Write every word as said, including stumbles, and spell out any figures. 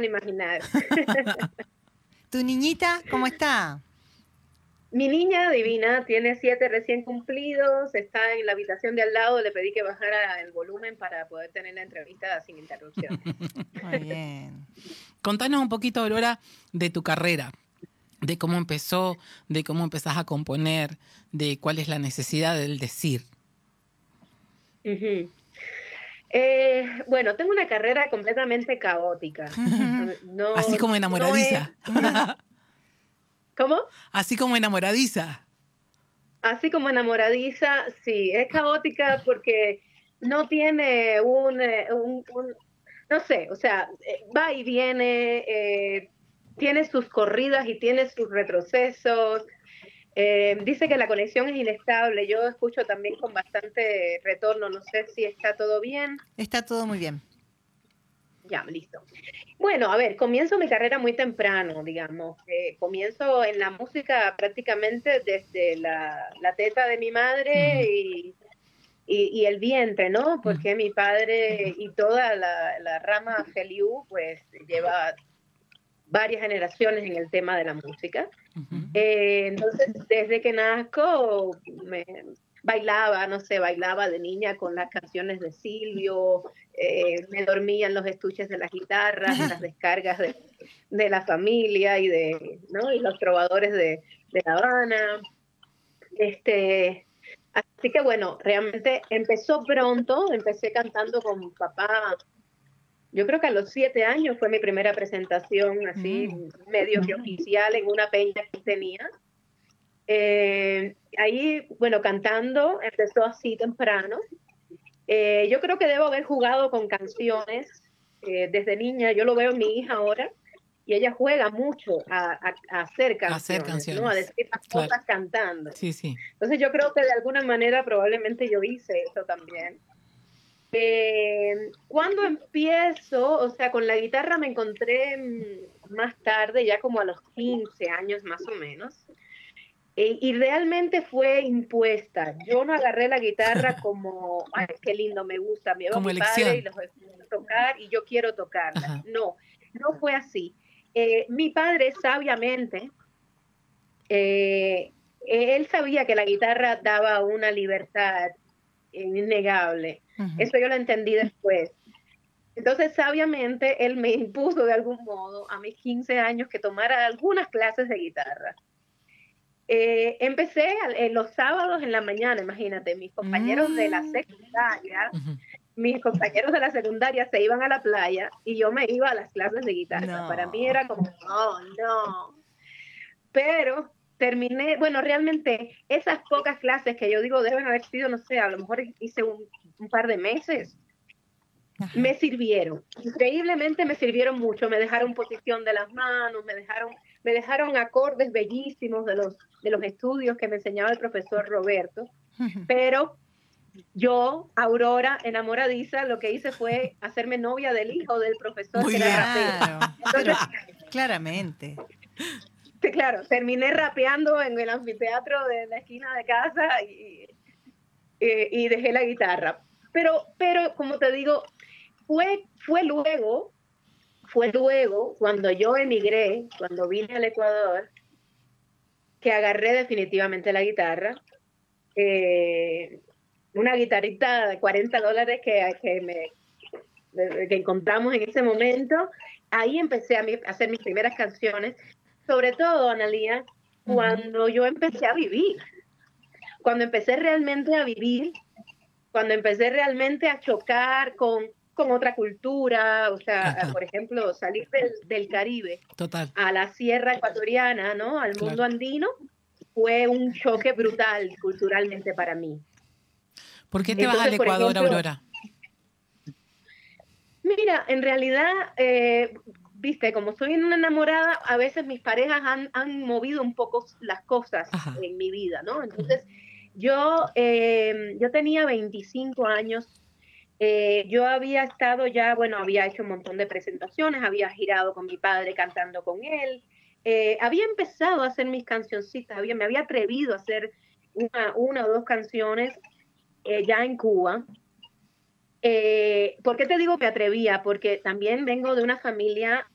pueden imaginar. ¿Tu niñita cómo está? Mi niña divina tiene siete recién cumplidos, está en la habitación de al lado, le pedí que bajara el volumen para poder tener la entrevista sin interrupciones. Muy bien. Contanos un poquito, Aurora, de tu carrera, de cómo empezó, de cómo empezás a componer, de cuál es la necesidad del decir. Uh-huh. Eh, bueno, tengo una carrera completamente caótica. No, Así como enamoradiza. No es... ¿Cómo? Así como enamoradiza. Así como enamoradiza, sí, es caótica porque no tiene un, un, un no sé, o sea, va y viene, eh, tiene sus corridas y tiene sus retrocesos. Eh, dice que la conexión es inestable. Yo escucho también con bastante retorno. No sé si está todo bien. Está todo muy bien. Ya, listo. Bueno, a ver, comienzo mi carrera muy temprano, digamos. Eh, comienzo en la música prácticamente desde la, la teta de mi madre uh-huh. y, y, y el vientre, ¿no? Porque uh-huh. mi padre y toda la, la rama Feliu, pues, lleva varias generaciones en el tema de la música. Uh-huh. Eh, entonces, desde que nazco, me bailaba, no sé, bailaba de niña con las canciones de Silvio, eh, me dormía en los estuches de las guitarras, en las descargas de, de la familia y de, ¿no? Y los trovadores de, de La Habana. Este, así que bueno, realmente empezó pronto, empecé cantando con mi papá. Yo creo que a los siete años fue mi primera presentación así, mm. medio que oficial en una peña que tenía. Eh, ahí, bueno, cantando, empezó así temprano. Eh, yo creo que debo haber jugado con canciones eh, desde niña. Yo lo veo en mi hija ahora y ella juega mucho a, a, a hacer canciones, hacer canciones, ¿no? A decir las claro. cosas cantando. Sí, sí. Entonces yo creo que de alguna manera probablemente yo hice eso también. Eh, cuando empiezo, o sea, con la guitarra me encontré más tarde, ya como a los quince años más o menos, eh, y realmente fue impuesta. Yo no agarré la guitarra como, ay, qué lindo, me gusta, me va mi padre y los voy a tocar y yo quiero tocarla. Ajá. No, no fue así. Eh, mi padre sabiamente, eh, él sabía que la guitarra daba una libertad innegable. Uh-huh. Eso yo lo entendí después. Entonces, sabiamente, él me impuso de algún modo a mis quince años que tomara algunas clases de guitarra. Eh, empecé en los sábados en la mañana, imagínate, mis compañeros uh-huh. de la secundaria, uh-huh. mis compañeros de la secundaria se iban a la playa y yo me iba a las clases de guitarra. No. Para mí era como, oh, no. Pero terminé, bueno, realmente esas pocas clases que yo digo deben haber sido, no sé, a lo mejor hice un, un par de meses, ajá. Me sirvieron, increíblemente me sirvieron mucho, me dejaron posición de las manos, me dejaron, me dejaron acordes bellísimos de los, de los estudios que me enseñaba el profesor Roberto, uh-huh. Pero yo, Aurora, enamoradiza, lo que hice fue hacerme novia del hijo del profesor. Muy que bien. Era Claro, Entonces, claramente. Sí, claro, terminé rapeando en el anfiteatro de la esquina de casa y, y, y dejé la guitarra. Pero, pero como te digo, fue, fue luego, fue luego cuando yo emigré, cuando vine al Ecuador, que agarré definitivamente la guitarra. Eh, una guitarrita de cuarenta dólares que, que, me, que encontramos en ese momento. Ahí empecé a, mi, a hacer mis primeras canciones. Sobre todo, Analía, cuando uh-huh. yo empecé a vivir, cuando empecé realmente a vivir, cuando empecé realmente a chocar con, con otra cultura, o sea, Ajá. por ejemplo, salir del, del Caribe Total. a la sierra ecuatoriana, ¿no? Al claro. mundo andino, fue un choque brutal culturalmente para mí. ¿Por qué te Entonces, vas al Ecuador, ejemplo, Aurora? Mira, en realidad... Eh, Viste, como soy una enamorada, a veces mis parejas han, han movido un poco las cosas Ajá. en mi vida, ¿no? Entonces, yo, eh, yo tenía veinticinco años, eh, yo había estado ya, bueno, había hecho un montón de presentaciones, había girado con mi padre cantando con él, eh, había empezado a hacer mis cancioncitas, había, me había atrevido a hacer una, una o dos canciones eh, ya en Cuba. Eh, ¿Por qué te digo que atrevía? Porque también vengo de una familia